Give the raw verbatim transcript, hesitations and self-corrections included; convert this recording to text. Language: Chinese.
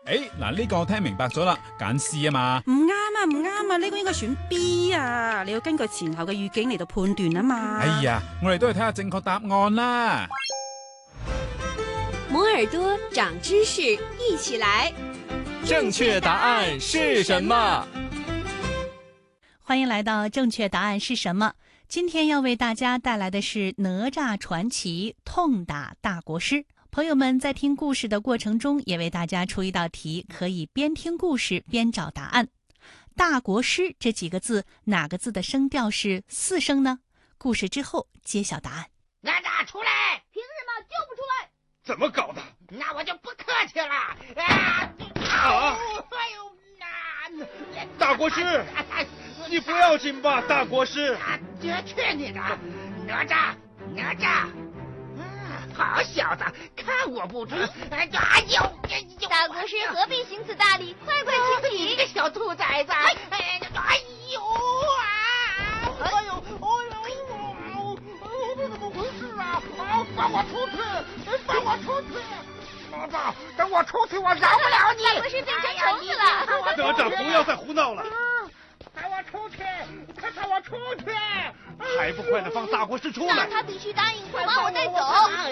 誒，嗱呢個我聽明白咗啦，揀 C 啊嘛。 唔啱啊，唔啱啊，呢個應該選 B 啊，你要根據前後嘅語境嚟到判斷啊嘛。 哎呀，我哋都係睇下正確答案啦。 摩耳朵長知識，一起來。 正確答案是什麼？ 歡迎來到正確答案是什麼？今天要為大家帶來的是哪吒傳奇痛打大國師。朋友們在聽故事的過程中，也為大家出一道題，可以邊聽故事邊找答案。大國師這幾個字，哪個字的聲調是四聲呢？故事之後揭曉答案。 哪吒出來！憑什麼就不出來？ 怎麼搞的？ 那我就不客氣了。啊！ 啊！ 哎呦，那大國師，你不要緊吧，大國師？ 這去你的！哪吒，哪吒！好小子，看我不出！哎呦，哎呦！ 大國師何必行此大禮？快快請起！ 你個小兔崽子！哎哎呦啊！哎呦，哎呦，这怎麼回事啊？啊！放我出去！放我出去！哪吒，等我出去，我饒不了你！ 大國師變成蟲子了！ 哪吒，不要再胡鬧了！ 放我出去！快放我出去！ 還不快的放大國師出來！ 那他必須答應，否則我帶走。